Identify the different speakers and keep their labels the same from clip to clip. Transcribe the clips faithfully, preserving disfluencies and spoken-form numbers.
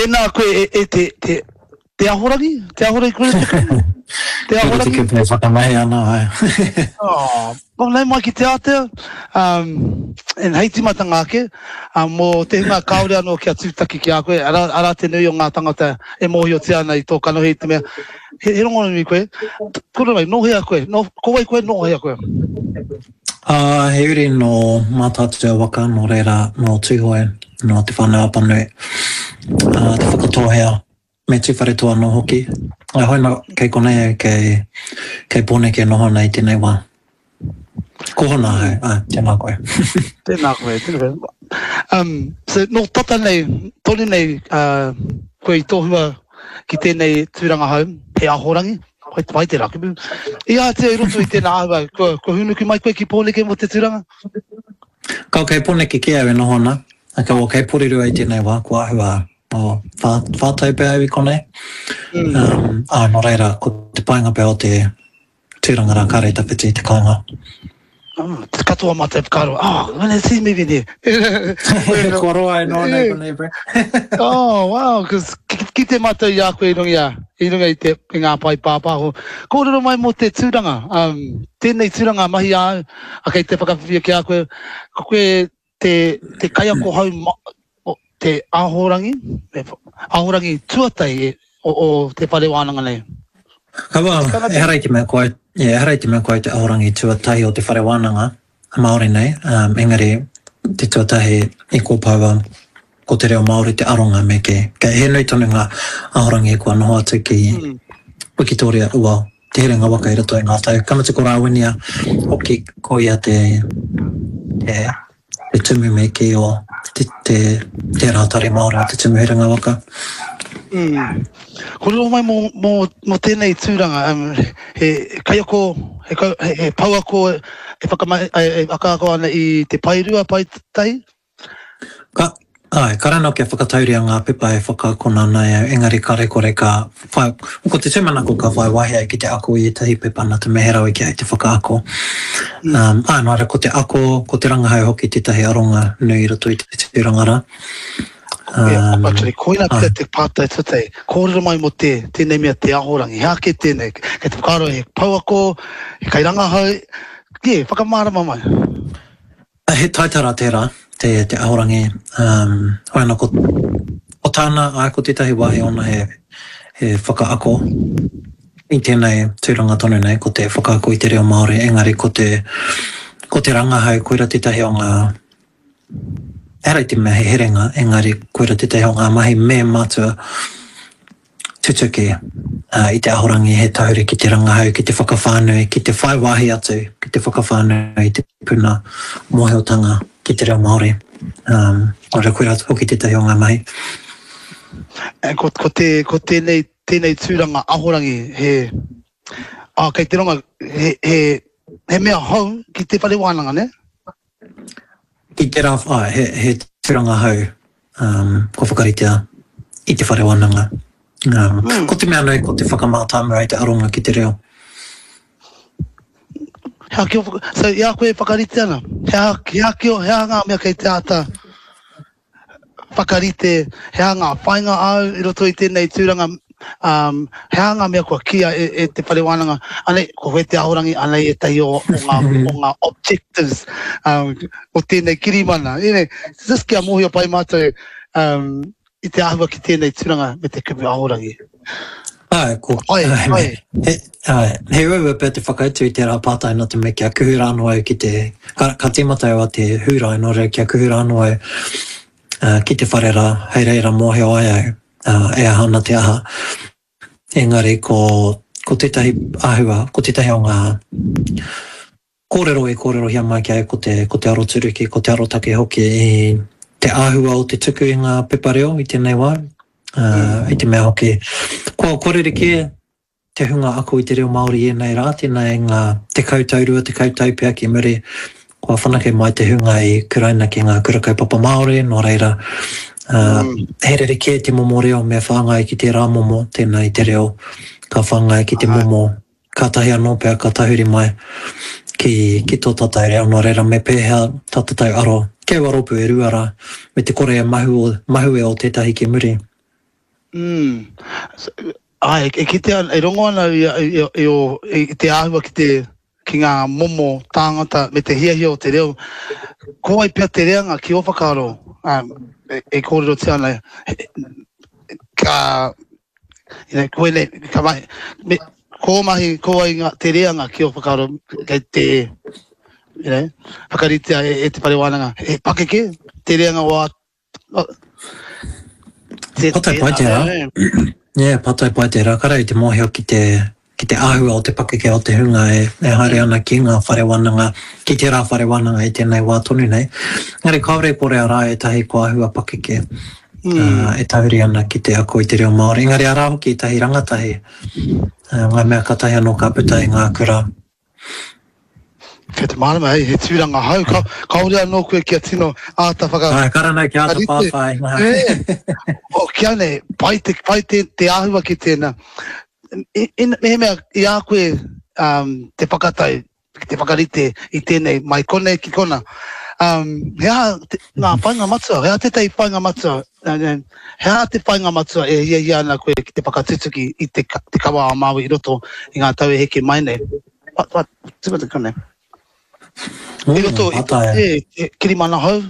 Speaker 1: tēnā koe e, e te, te, te ahorangi? Te ahorangi koe te kama? Te ahorangi?
Speaker 2: Te kipu e whakamahi ana, ai.
Speaker 1: Oh, well, nei mai ki te Aotea, um, en heiti mata ngāke, um, mō te hunga kaore anō kia tūtaki ki a koe, ara, ara te nui o ngā tangata e mōhi o te ana i tō kanohi te mea. He, he rongo nui koe, kura mai, nohea koe, no, kowai koe, nohea koe.
Speaker 2: Uh, he uri no mātātu e waka, no reira, no tūhoe, no te whanau apanui, uh, te whakatohea, me tūwhare toa no hoki. Ai hoina kei konei kei, kei pone ke noho nei tēnei wā. Kohona hei, ai, tēnā koe.
Speaker 1: Tēnā koe, tēnā koe. Um, so, no tata nei, tōni nei, uh, koe i tōhua ki tēnei tūranga hau, he ahorangi, koe te pai te rakimu. Ia te roto i tēnā ahua, ko, ko hunuki mai koe ki pōneke mo te tūranga?
Speaker 2: Kau kei pōneke ki au e nohona, a ka o kei poriru ai tēnei wā, ko ahua o whātai pe au i konei. Mm. Um, a no reira, ko te painga pe o te tūranga rā kare tawhiti te kainga.
Speaker 1: Oh, te katoa mata e whakaro. Oh, when I see me vini.
Speaker 2: Ko roa e no nei konei bre.
Speaker 1: Oh, wow, because ki, ki te mata i a koe i rungi a, i runga i te i ngā pai pāpaho. Ko rero mai mo te tūranga, um, tēnei tūranga mahi a, a kei te whakawhiwhia ki a koe, ko koe te, te kai ako hau ma, o, te ahorangi, ahorangi tuatai o, o te whare wānanga nei.
Speaker 2: Kawa, e harai te mea koe, e harai te mea koe te ahorangi tuatahi o te whare wānanga, Māori nei, um, engari te tuatahi i kōpaua ko te reo Māori te aronga me ke, ke he nui tonu ngā ahorangi e kua noho atu ki mm. Wikitoria ua, te herenga waka i rato i ngā tau. Kamata ko rāwinia, hoki ko ia te, te, te tumu me ki o te, te, te rātari Māori, te tumu herenga waka.
Speaker 1: Mm. Ko reo mai mo, mo, mo tēnei tūranga, um, he kaiako, he, he, he pauako, e whakamai, e whakaako ana i te pairua pai tai?
Speaker 2: Ka, ai, karana kia whakatauria ngā pepa e whakakona nei, engari kare kore ka whai, ko te tūmanako ka whai wahi ai ki te ako i tahi pepa na te meherau i ki ai te whakaako. Mm. Um, ai, noara, ko te ako, ko te rangahau hoki te tahi aronga nui rato i te tūrangara.
Speaker 1: Um, Actually, koina pia te pātai tutai, kōrero mai mo te, tēnei mea te ahorangi, hea ke tēnei, ke te whakaro he pauako, he kairanga hau, yeah, whakamārama mai.
Speaker 2: He taitara tērā, te, te ahorangi, um, hoina ko, o tāna, ai ko tētahi wahi ona he, he whakaako, i tēnei tūranga tonu nei, ko te whakaako i te reo Māori, engari ko te, ko te rangahau, koira tētahi o ngā, Erai te mea he herenga, engari koira te teho ngā mahi me mātua tutuki uh, i te ahorangi he tauri ki te rangahau, ki te whakawhānui, ki te whaiwahi atu, ki te whakawhānui, i te puna mōheotanga ki te reo Māori. Um, ora koira hoki te teho ngā mahi.
Speaker 1: E, ko, ko, te, ko tēnei, tēnei tūranga ahorangi he, ah, kei te ronga, he, he, he mea hau ki te whare wānanga, ne?
Speaker 2: I te rā, ai, he, he tūranga hau, um, ko whakaritea i te whare wānanga. Um, mm. Ko te mea nui, ko te whakamātāmu ai te aronga ki te reo.
Speaker 1: Hea kio, so ia koe whakarite ana? Hea, hea kio, hea ngā mea kei te ata whakarite, hea ngā whainga au i roto i tēnei tūranga, um, hea ngā mea kua kia e, e te whare wānanga, anei, ko hoi te ahorangi, anei e tai o, o, ngā, o ngā objectives, um, o tēnei kirimana. Ine, just kia mohi o pai mātou, um, i te ahua ki tēnei tūranga me te kupu ahorangi.
Speaker 2: Ai, ko,
Speaker 1: ai, ai.
Speaker 2: He, ai, he ua pēr te whakaitu i te rā pātai no te me kia kuhura anu au ki te, ka, ka tīmata au a te hūrai no reo kia kuhura anu au uh, ki te wharera, hei reira mōheo ai au, uh, e ahana te aha. Engari, ko, ko tētahi ahua, ko tētahi o ngā kōrero e kōrero hia mai ki au ko te, ko te aro turuki, ko te aro take hoki i te ahua o te tuku i ngā pepareo i tēnei wā. Uh, mm. I te mea hoki, ko kōrere kia te hunga ako i te reo Māori e nei rā, tēnei ngā te kautaurua, te kautau pia ki muri, kua whanake mai te hunga i kuraina ki ngā kurakaupapa Māori, nō reira, uh, mm. herere kia te momo reo mea whāngai ki te rā momo, tēnei te reo, ka whāngai ki te momo, ka tahi anō pia, ka tahuri mai ki, ki tō tatai reo, nō reira me pēhea tatatau aro, keu aropu e ruara, me te kore mahu, mahu e o tētahi ki muri.
Speaker 1: Mm. Ai, e ki te e rongo ana i o i te ahua ki te ki ngā momo tāngata me te hia hia o te reo. Ko ai pia te reanga ki o whakaro. Um, e, e kōrero te ana. Ka... Ina, koe ne, ka mai... Me, ko mahi, ko ai ngā te reanga ki o whakaro. Kei te... You know, whakaritea e, e te pare wānanga. E pakeke, te reanga o a...
Speaker 2: Patai pai te rā. Yeah, patai pai te rā. Karai te mōhio ki te... ki te ahua o te pakeke o te hunga e, e haere ana ki ngā whare wananga, ki te rā whare wananga i tēnei wā tonu nei. Ngari kaore kore a rā e tahi ko ahua pakeke mm. uh, e tawiri ana ki te ako i te reo Māori. Ngari a rā hoki i tahi rangatahi, uh, ngā mea katahi anō ka puta i ngā kura.
Speaker 1: Kei te marama hei, he tūranga hau, ka, kaore anō koe kia tino āta whaka...
Speaker 2: Ai, karanai ki āta pāwhai.
Speaker 1: O kia nei, pai te, pai te, te ahua ki tēnā. In me mea I a koe um, te whakatai, te whakarite I tēnei mai kone ki kona. Um, hea te, ngā whainga matua, hea te tei whainga matua, hea te whainga matua e hia hia ana koe ki te whakatutuki I te, te kawa a Māui I roto I ngā tau e heke mai nei. What, what, tima te kone? I roto I te kiri mana hau?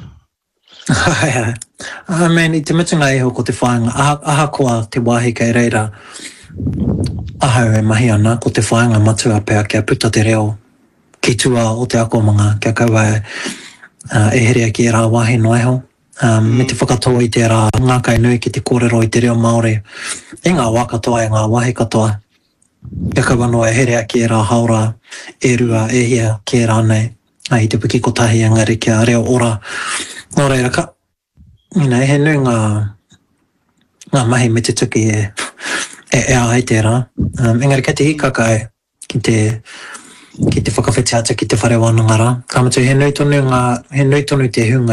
Speaker 2: I mean, I te mitunga iho ko te whainga, aha, aha koa te wāhi kei reira. Ahau e mahi ana ko te whainga matua pēr kia puta te reo ki tua o te akomanga kia kaua e, uh, e herea ki e rā wahi noiho. Um, mm. Me te whakatoa I te rā ngākai nui ki te kōrero I te reo Māori. E ngā wā katoa e ngā wahi katoa. Kia kaua no e herea ki e rā haura, e rua, e hia ki e rā nei. Ai te puki kotahi engari kia reo ora. Nō reira ka, ina, e he nui ngā, ngā mahi me te tuki e e e ai te rā. Um, engari kei te hikaka e ki te ki te whakawhetiata ki te whare wānanga rā. Ka matu he nui tonu ngā, he nui tonu te hunga